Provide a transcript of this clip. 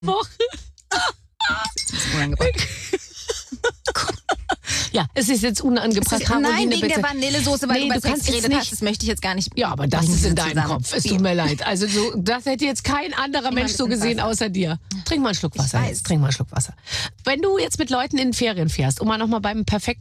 Woche. Ja, es ist jetzt unangebracht. Nein, Caroline, wegen der Vanillesoße, weil du über Sex geredet hast. Das möchte ich jetzt gar nicht. Ja, aber das ist in deinem Kopf. Es tut mir leid. Also das hätte jetzt kein anderer Mensch so gesehen außer dir. Trink mal einen Schluck Wasser. Trink mal einen Schluck Wasser. Wenn du jetzt mit Leuten in Ferien fährst, um mal nochmal beim perfekten